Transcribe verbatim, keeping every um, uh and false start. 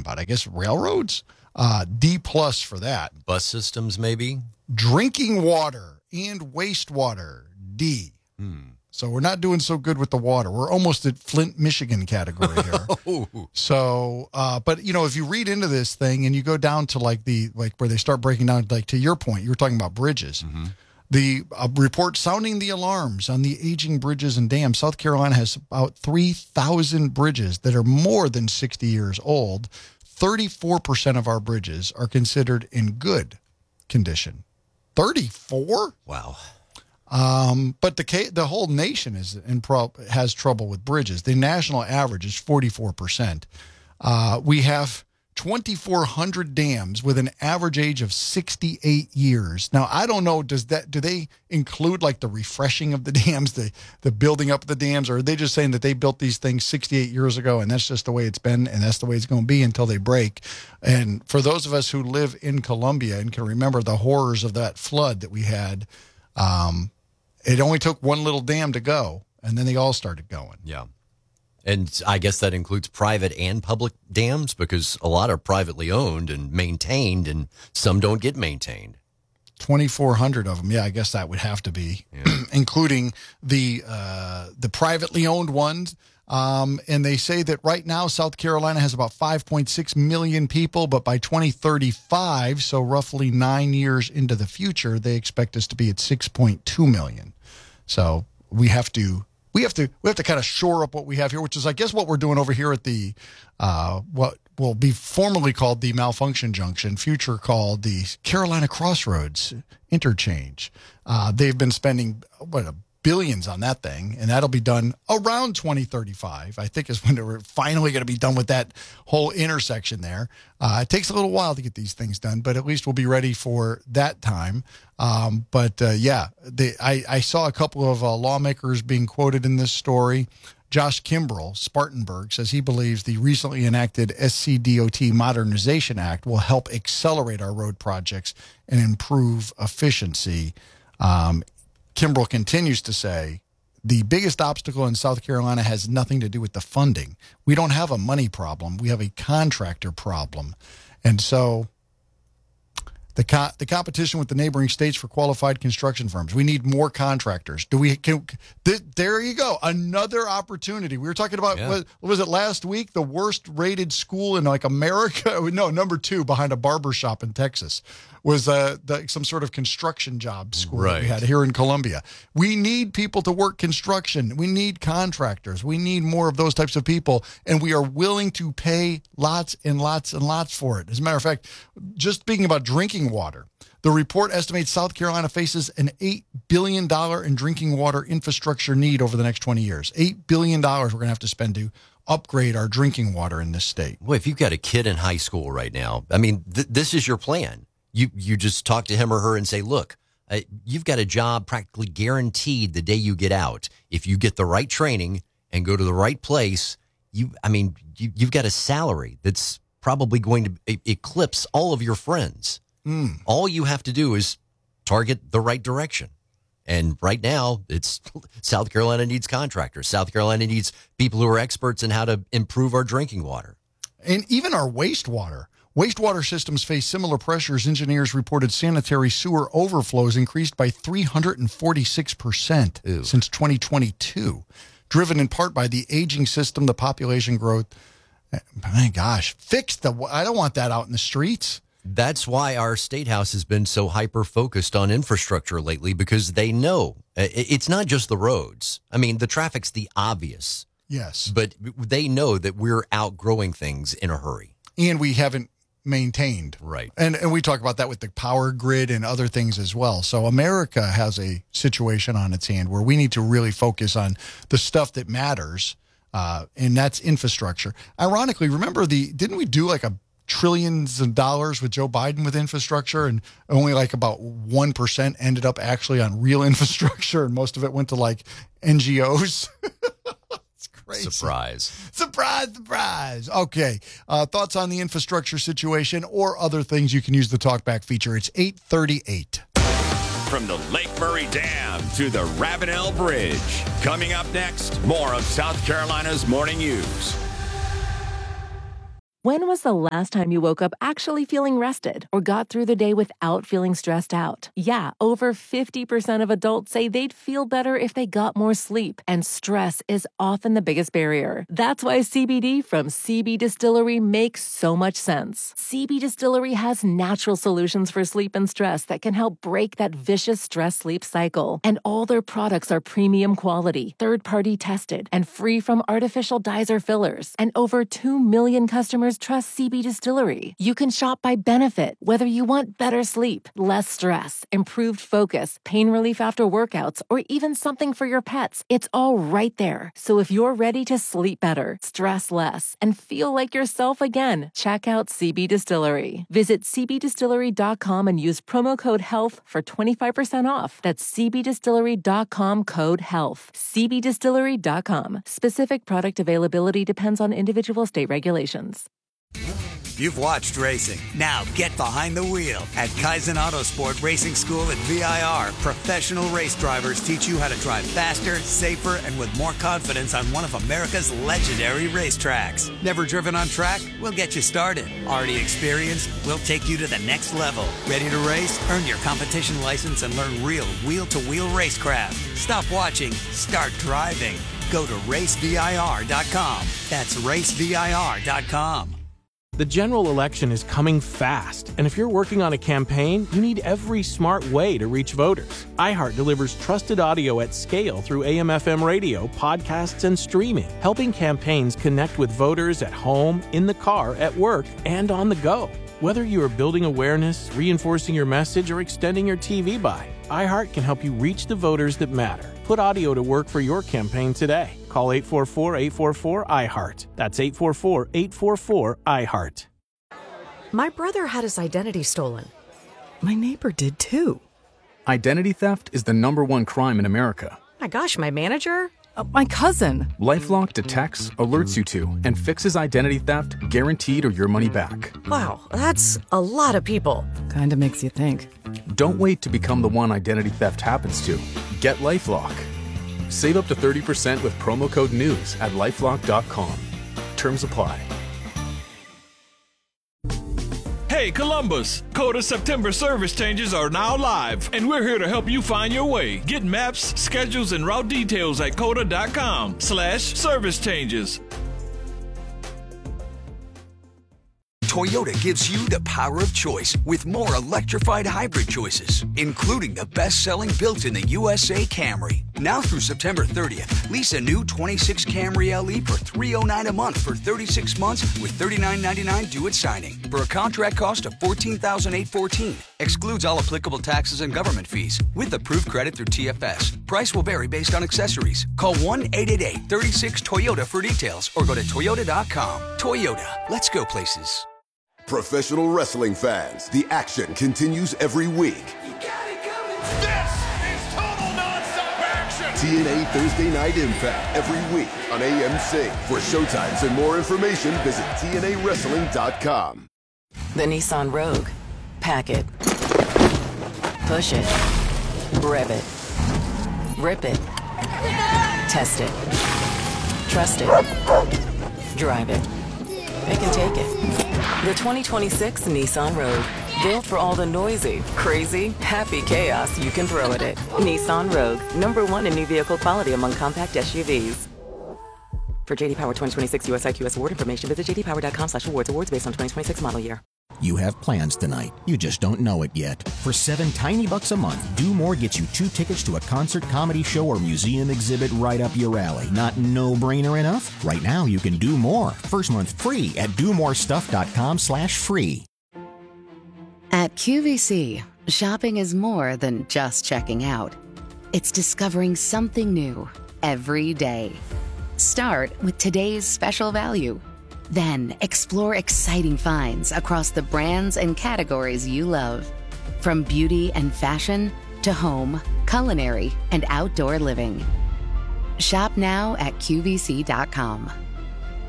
about? I guess railroads? Uh, D plus for that. Bus systems, maybe? Drinking water and wastewater, D. Hmm. So we're not doing so good with the water. We're almost at Flint, Michigan category here. Oh. So, uh, but you know, if you read into this thing and you go down to like the, like where they start breaking down, like to your point, you were talking about bridges. Mm-hmm. The uh, report sounding the alarms on the aging bridges and dams. South Carolina has about three thousand bridges that are more than sixty years old. thirty-four percent of our bridges are considered in good condition. thirty-four? Wow. Um, but the the whole nation is in pro- has trouble with bridges. The national average is forty-four percent. Uh, we have twenty-four hundred dams with an average age of sixty-eight years. Now, I don't know, does that do they include like the refreshing of the dams, the the building up of the dams, or are they just saying that they built these things sixty-eight years ago and that's just the way it's been and that's the way it's going to be until they break? And for those of us who live in Columbia and can remember the horrors of that flood that we had, um, it only took one little dam to go, and then they all started going. Yeah. And I guess that includes private and public dams because a lot are privately owned and maintained, and some don't get maintained. twenty-four hundred of them. Yeah, I guess that would have to be, yeah. including the uh, the privately owned ones. Um, and they say that right now South Carolina has about five point six million people, but by twenty thirty-five, so roughly nine years into the future, they expect us to be at six point two million. So we have to we have to we have to kind of shore up what we have here, which is I guess what we're doing over here at the uh, what will be formerly called the Malfunction Junction, future called the Carolina Crossroads Interchange. Uh, they've been spending what a billions on that thing, and that'll be done around twenty thirty-five, I think is when we're finally going to be done with that whole intersection there. Uh, it takes a little while to get these things done, but at least we'll be ready for that time. Um, but uh, yeah, they, I, I saw a couple of uh, lawmakers being quoted in this story. Josh Kimbrell, Spartanburg, says he believes the recently enacted S C D O T Modernization Act will help accelerate our road projects and improve efficiency. Um, Kimbrell continues to say, the biggest obstacle in South Carolina has nothing to do with the funding. We don't have a money problem. We have a contractor problem. And so the co- the competition with the neighboring states for qualified construction firms. We need more contractors. Do we? Can, th- there you go. Another opportunity. We were talking about, yeah. what, what was it last week? The worst rated school in like America. No, number two behind a barber shop in Texas was uh, the, some sort of construction job school right. that we had here in Columbia. We need people to work construction. We need contractors. We need more of those types of people, and we are willing to pay lots and lots and lots for it. As a matter of fact, just speaking about drinking water, the report estimates South Carolina faces an eight billion dollars in drinking water infrastructure need over the next twenty years. eight billion dollars we're going to have to spend to upgrade our drinking water in this state. Well, if you've got a kid in high school right now, I mean, th- this is your plan. You you just talk to him or her and say, look, uh, you've got a job practically guaranteed the day you get out. If you get the right training and go to the right place, you I mean, you, you've got a salary that's probably going to e- eclipse all of your friends. Mm. All you have to do is target the right direction. And right now, it's South Carolina needs contractors. South Carolina needs people who are experts in how to improve our drinking water. And even our wastewater. Wastewater systems face similar pressures. Engineers reported sanitary sewer overflows increased by three hundred forty-six percent Ew. since twenty twenty-two, driven in part by the aging system, the population growth. My gosh, fix the, I don't want that out in the streets. That's why our state house has been so hyper-focused on infrastructure lately, because they know it's not just the roads. I mean, the traffic's the obvious. Yes. But they know that we're outgrowing things in a hurry. And we haven't maintained. Right. And and we talk about that with the power grid and other things as well. So America has a situation on its hand where we need to really focus on the stuff that matters, uh, and that's infrastructure. Ironically, remember the, didn't we do like a trillions of dollars with Joe Biden with infrastructure, and only like about one percent ended up actually on real infrastructure, and most of it went to like N G Os? It's crazy. Surprise. Surprise, surprise. Okay. Uh, thoughts on the infrastructure situation or other things, you can use the talkback feature. It's eight thirty-eight. From the Lake Murray Dam to the Ravenel Bridge. Coming up next, more of South Carolina's Morning News. When was the last time you woke up actually feeling rested or got through the day without feeling stressed out? Yeah, over fifty percent of adults say they'd feel better if they got more sleep, and stress is often the biggest barrier. That's why C B D from C B Distillery makes so much sense. C B Distillery has natural solutions for sleep and stress that can help break that vicious stress-sleep cycle. And all their products are premium quality, third-party tested, and free from artificial dyes or fillers. And over two million customers trust C B Distillery. You can shop by benefit, whether you want better sleep, less stress, improved focus, pain relief after workouts, or even something for your pets. It's all right there. So if you're ready to sleep better, stress less, and feel like yourself again, check out C B Distillery. Visit c b distillery dot com and use promo code HEALTH for twenty-five percent off. That's c b distillery dot com code HEALTH. c b distillery dot com. Specific product availability depends on individual state regulations. You've watched racing. Now get behind the wheel. At Kaizen Autosport Racing School at V I R, professional race drivers teach you how to drive faster, safer, and with more confidence on one of America's legendary racetracks. Never driven on track? We'll get you started. Already experienced? We'll take you to the next level. Ready to race? Earn your competition license and learn real wheel-to-wheel racecraft. Stop watching. Start driving. Go to race V I R dot com. That's race V I R dot com. The general election is coming fast, and if you're working on a campaign, you need every smart way to reach voters. iHeart delivers trusted audio at scale through A M F M radio, podcasts, and streaming, helping campaigns connect with voters at home, in the car, at work, and on the go. Whether you are building awareness, reinforcing your message, or extending your T V buy, iHeart can help you reach the voters that matter. Put audio to work for your campaign today. Call eight four four, eight four four, I heart. That's eight four four, eight four four, I heart. My brother had his identity stolen. My neighbor did too. Identity theft is the number one crime in America. My gosh, my manager? Uh, my cousin. LifeLock detects, alerts you to, and fixes identity theft guaranteed or your money back. Wow, that's a lot of people. Kinda makes you think. Don't wait to become the one identity theft happens to. Get LifeLock. Save up to thirty percent with promo code NEWS at lifelock dot com. Terms apply. Hey Columbus, Coda September service changes are now live, and we're here to help you find your way. Get maps, schedules, and route details at coda dot com slash service changes. Toyota gives you the power of choice with more electrified hybrid choices, including the best-selling built-in-the U S A Camry. Now through September thirtieth, lease a new twenty-six Camry L E for three hundred nine dollars a month for thirty-six months with thirty-nine ninety-nine due at signing for a contract cost of fourteen thousand eight hundred fourteen dollars. Excludes all applicable taxes and government fees with approved credit through T F S. Price will vary based on accessories. Call one eight eight eight, three six, Toyota for details or go to toyota dot com. Toyota, let's go places. Professional wrestling fans, the action continues every week. You got it coming. This is total nonstop action. T N A Thursday Night Impact every week on A M C. For showtimes and more information, visit T N A wrestling dot com. The Nissan Rogue. Pack it. Push it. Rev it. Rip it. Test it. Trust it. Drive it. It can take it. The twenty twenty-six Nissan Rogue. Built for all the noisy, crazy, happy chaos you can throw at it. Nissan Rogue. Number one in new vehicle quality among compact S U Vs. For J D Power twenty twenty-six U S I Q S award information, visit j d power dot com slash awards. Awards based on twenty twenty-six model year. You have plans tonight. You just don't know it yet. For seven tiny bucks a month, Do More gets you two tickets to a concert, comedy show, or museum exhibit right up your alley. Not no-brainer enough? Right now, you can do more. First month free at do more stuff dot com slash free. At Q V C, shopping is more than just checking out. It's discovering something new every day. Start with today's special value. Then explore exciting finds across the brands and categories you love. From beauty and fashion to home, culinary, and outdoor living. Shop now at Q V C dot com.